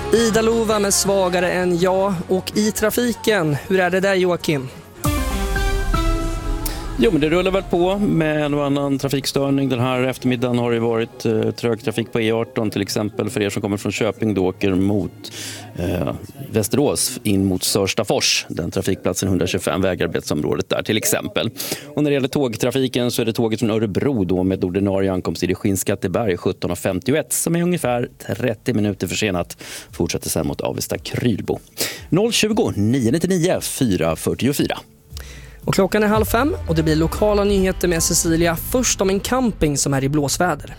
Ida Lova med Svagare än jag. Och i trafiken, hur är det där, Joakim? Jo, men det rullar väl på med en och annan trafikstörning. Den här eftermiddagen har det varit trögtrafik på E18 till exempel för er som kommer från Köping då åker mot Västerås in mot Sörstafors, den trafikplatsen 125, vägarbetsområdet där till exempel. Och när det gäller tågtrafiken så är det tåget från Örebro då med ordinarie ankomst i Skinnskatteberg 17.51 som är ungefär 30 minuter försenat. Fortsätter sen mot Avesta Krylbo. 020 999 444. Och klockan är 4:30 och det blir lokala nyheter med Cecilia. Först om en camping som är i blåsväder.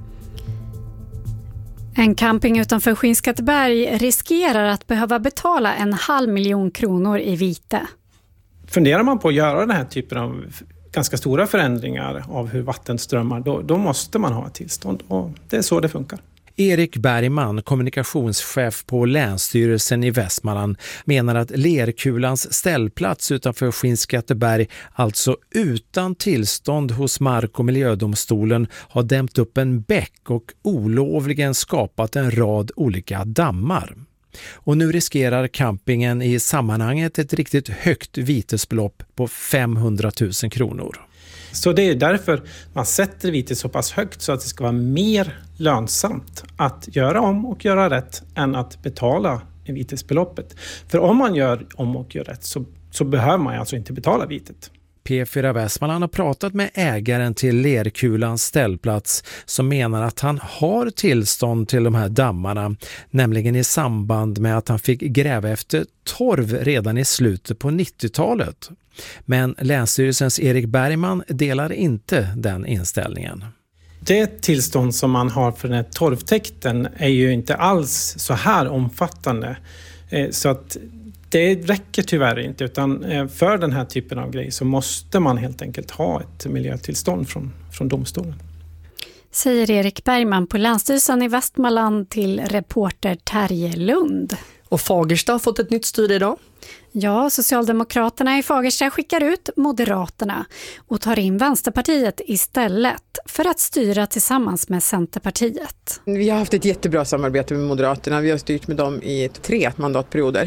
En camping utanför Skinnskatteberg riskerar att behöva betala 500 000 kronor i vite. Funderar man på att göra den här typen av ganska stora förändringar av hur vatten strömmar, då måste man ha ett tillstånd. Och det är så det funkar. Erik Bergman, kommunikationschef på Länsstyrelsen i Västmanland, menar att Lerkulans ställplats utanför Skinnskatteberg alltså utan tillstånd hos Mark- och miljödomstolen har dämt upp en bäck och olovligen skapat en rad olika dammar. Och nu riskerar campingen i sammanhanget ett riktigt högt vitesbelopp på 500 000 kronor. Så det är därför man sätter vitet så pass högt så att det ska vara mer lönsamt att göra om och göra rätt än att betala vitesbeloppet. För om man gör om och gör rätt så behöver man alltså inte betala vitet. P4 Västmanland har pratat med ägaren till Lerkulans ställplats som menar att han har tillstånd till de här dammarna, nämligen i samband med att han fick gräva efter torv redan i slutet på 90-talet. Men Länsstyrelsens Erik Bergman delar inte den inställningen. Det tillstånd som man har för den här torvtäkten är ju inte alls så här omfattande. Så att det räcker tyvärr inte, utan för den här typen av grej så måste man helt enkelt ha ett miljötillstånd från domstolen. Säger Erik Bergman på Länsstyrelsen i Västmanland till reporter Terje Lund. Och Fagersta har fått ett nytt styre idag. Ja, Socialdemokraterna i Fagersta skickar ut Moderaterna och tar in Vänsterpartiet istället för att styra tillsammans med Centerpartiet. Vi har haft ett jättebra samarbete med Moderaterna. Vi har styrt med dem i 3 mandatperioder.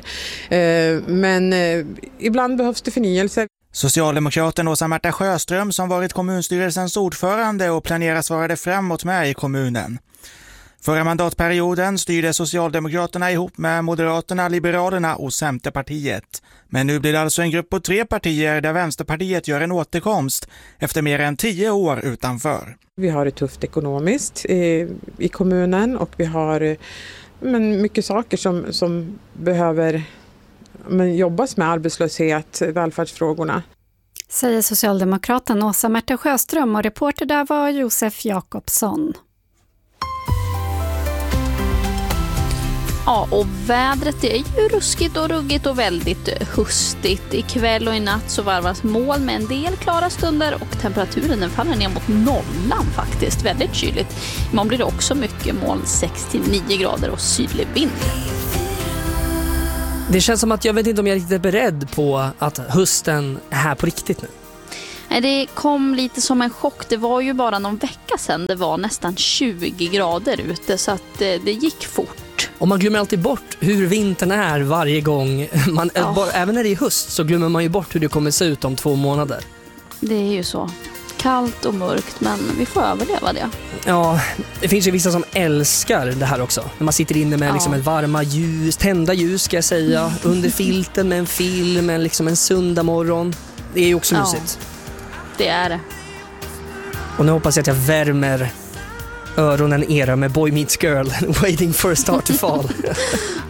Men ibland behövs det förnyelse. Socialdemokraten Åsa-Märta Sjöström som varit kommunstyrelsens ordförande och planerar svara det framåt med i kommunen. Förra mandatperioden styrde Socialdemokraterna ihop med Moderaterna, Liberalerna och Centerpartiet. Men nu blir det alltså en grupp på 3 partier där Vänsterpartiet gör en återkomst efter mer än 10 år utanför. Vi har det tufft ekonomiskt i kommunen och vi har mycket saker som behöver jobbas med, arbetslöshet, välfärdsfrågorna. Säger Socialdemokraten Åsa-Märta Sjöström och reporter där var Josef Jakobsson. Ja, och vädret är ju ruskigt och ruggigt och väldigt höstigt. Ikväll och i natt så varvas moln med en del klara stunder och temperaturen den faller ner mot nollan faktiskt. Väldigt kyligt. Imorgon blir det också mycket moln, 6-9 grader och sydlig vind. Det känns som att jag vet inte om jag är riktigt beredd på att hösten är här på riktigt nu. Nej, det kom lite som en chock. Det var ju bara någon vecka sedan det var nästan 20 grader ute så att det gick fort. Och man glömmer alltid bort hur vintern är varje gång. Även när det är höst så glömmer man ju bort hur det kommer se ut om 2 månader. Det är ju så. Kallt och mörkt, men vi får överleva det. Ja, det finns ju vissa som älskar det här också. När man sitter inne med liksom ett varma ljus, tända ljus ska jag säga, under filten med en film, liksom en söndag morgon. Det är ju också mysigt. Det är det. Och nu hoppas jag att jag värmer öronen era med Boy Meets Girl, Waiting for a Star to Fall.